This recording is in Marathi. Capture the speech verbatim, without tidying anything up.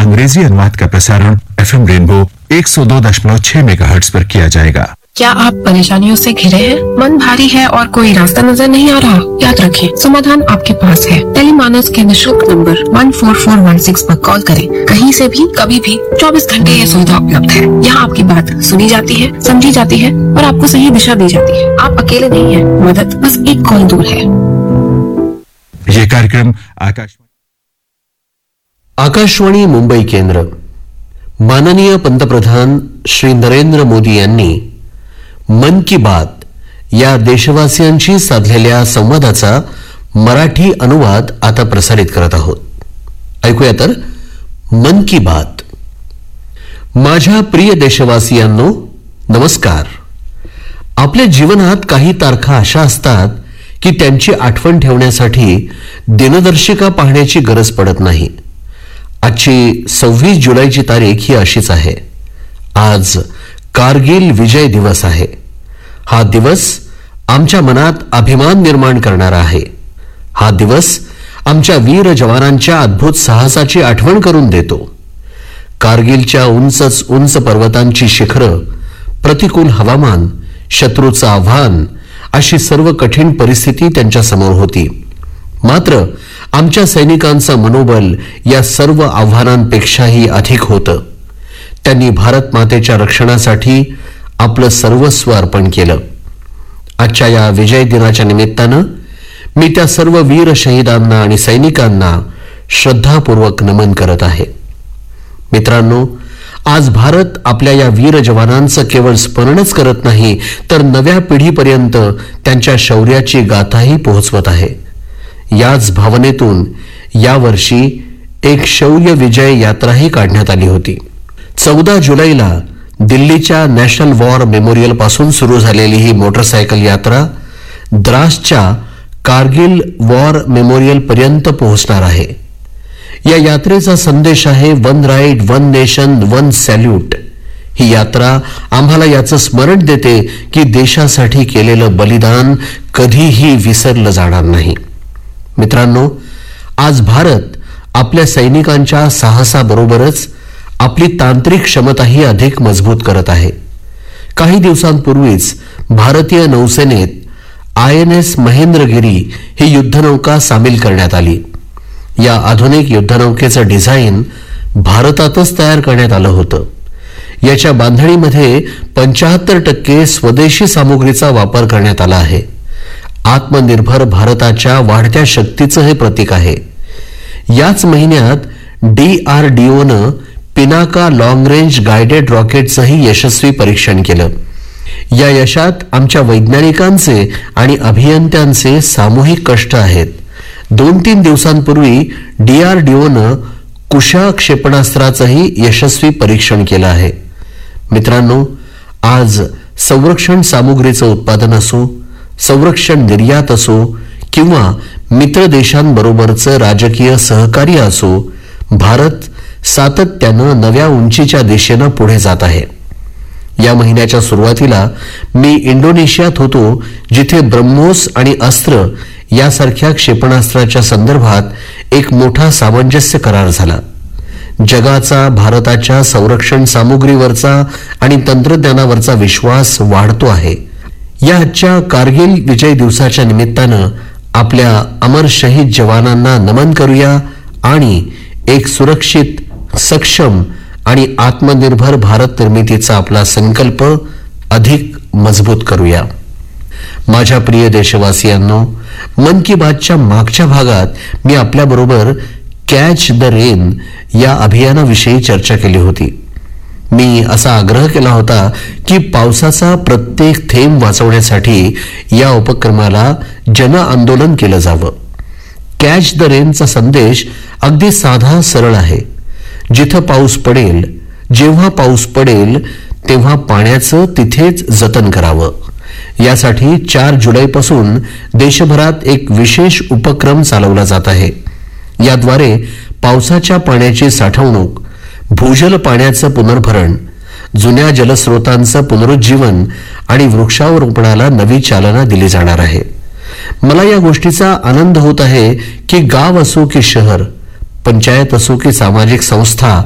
अंग्रेजी अनुवाद का प्रसारण एफएम रेनबो एक सौ दो दशमलव छह मेगाहर्ट्ज पर किया जाएगा। क्या आप परेशानियों से घिरे हैं? मन भारी है और कोई रास्ता नजर नहीं आ रहा? याद रखें, समाधान आपके पास है। टेलीमानस के निशुल्क number one four four one six पर कॉल करें। कहीं से भी, कभी भी, चौबीस घंटे ये सुविधा उपलब्ध है। यहाँ आपकी बात सुनी जाती है, समझी जाती है और आपको सही दिशा दी जाती है। आप अकेले नहीं हैं, मदद बस एक कॉल दूर है। ये कार्यक्रम आकाशवाणी आकाशवाणी मुंबई केंद्र। माननीय पंतप्रधान श्री नरेंद्र मोदी यांनी मन की बात या देशवासियांशी साधलेल्या संवादाचा मराठी अनुवाद आता प्रसारित करत आहोत। ऐकूया तर मन की बात। माझ्या प्रिय देशवासियांनो, नमस्कार। आपल्या जीवनात काही तारखा अशा असतात की त्यांची आठवण ठेवण्यासाठी दिनदर्शिका पाहण्याची गरज पडत नाही। आजची सव्वीस जुलैची तारीख ही अशीच आहे। आज कारगिल विजय दिवस आहे। हा दिवस आमच्या मनात अभिमान निर्माण करणारा आहे। हा दिवस आमच्या वीर जवानांच्या अद्भुत साहसाची आठवण करून देतो। कारगिलच्या उंचच उंच पर्वतांची शिखरं, प्रतिकूल हवामान, शत्रूचं आव्हान अशी सर्व कठीण परिस्थिती त्यांच्या समोर होती। मात्र आमच्या सैनिकांचं मनोबल या सर्व आव्हानांपेक्षाही अधिक होतं। त्यांनी भारत मातेच्या रक्षणासाठी आपलं सर्वस्व अर्पण केलं। आजच्या या विजय दिनाच्या निमित्तानं मी त्या सर्व वीर शहीदांना आणि सैनिकांना श्रद्धापूर्वक नमन करत आहे। मित्रांनो, आज भारत आपल्या या वीर जवानांचं केवळ स्मरणच करत नाही, तर नव्या पिढीपर्यंत त्यांच्या शौर्याची गाथाही पोहोचवत आहे। याच भावनेतून यावर्षी एक शौर्य विजय यात्राही काढण्यात आली होती। चौदा जुलैला दिल्लीच्या नॅशनल वॉर मेमोरियल पासून सुरू झालेली ही मोटरसायकल यात्रा द्रासच्या कारगिल वॉर मेमोरियल पर्यंत पोहोचणार आहे। या यात्रेचा संदेश आहे one right, one nation, one salute. ही यात्रा आम्हाला याचं स्मरण देते की देशासाठी केलेलं बलिदान कधीही विसरलं जाणार नाही। मित्रांनो, आज भारत आपल्या सैनिकांच्या साहसाबरोबरच आपली तांत्रिक क्षमताही अधिक मजबूत करत आहे। काही दिवसांपूर्वीच भारतीय नौसेनेत आय एन एस महेंद्रगिरी ही युद्धनौका सामील करण्यात आली। या आधुनिक युद्धनौकेचं डिझाईन भारतातच तयार करण्यात आलं होतं। याच्या बांधणीमध्ये पंचाहत्तर टक्के स्वदेशी सामुग्रीचा वापर करण्यात आला आहे। आत्मनिर्भर भारताच्या वाढत्या शक्तीचं हे प्रतीक आहे। याच महिन्यात डीआरडीओनं पिनाका लॉंग रेंज गाइडेड रॉकेटचंही यशस्वी परीक्षण केलं। या यशात आमच्या वैज्ञानिकांचे आणि अभियंत्यांचे सामूहिक कष्ट आहेत। दोन तीन दिवसांपूर्वी डीआरडीओनं कुशा क्षेपणास्त्राचंही यशस्वी परीक्षण केलं आहे। मित्रांनो, आज संरक्षण सामुग्रीचं उत्पादन असो, संरक्षण निर्यात असो किंवा मित्र देशांबरोबरचं राजकीय सहकार्य असो, भारत सातत्यानं नव्या उंचीच्या दिशेनं पुढे जात आहे। या महिन्याच्या सुरुवातीला मी इंडोनेशियात होतो, जिथे ब्रह्मोस आणि अस्त्र यासारख्या क्षेपणास्त्राच्या संदर्भात एक मोठा सामंजस्य करार झाला। जगाचा भारताच्या संरक्षण सामुग्रीवरचा आणि तंत्रज्ञानावरचा विश्वास वाढतो आहे। या आजच्या कारगिल विजय दिवसाच्या निमित्तानं आपल्या अमर शहीद जवानांना नमन करूया आणि एक सुरक्षित, सक्षम आणि आत्मनिर्भर भारत निर्मितीचा आपला संकल्प अधिक मजबूत करूया। माझ्या प्रिय देशवासियांनो, मन की बातच्या मागच्या भागात मी आपल्याबरोबर कॅच द रेन या अभियानाविषयी चर्चा केली होती। मी असा आग्रह केला होता की पावसाचा प्रत्येक थेंब वाचवण्यासाठी या उपक्रमाला जन आंदोलन केलं जावं। कॅच द रेनचा संदेश अगदी साधा, सरळ आहे। जिथं पाऊस पडेल, जेव्हा पाऊस पडेल तेव्हा पाण्याचं तिथेच जतन करावं। यासाठी चार जुलैपासून देशभरात एक विशेष उपक्रम चालवला जात आहे। याद्वारे पावसाच्या पाण्याची साठवणूक, भूजल पाण्याचं पुनर्भरण, जुन्या जलस्रोतांचं पुनरुज्जीवन आणि वृक्षारोपणाला नवी चालना दिली जाणार आहे। मला या गोष्टीचा आनंद होत आहे की गाव असो की शहर, पंचायत असो की सामाजिक संस्था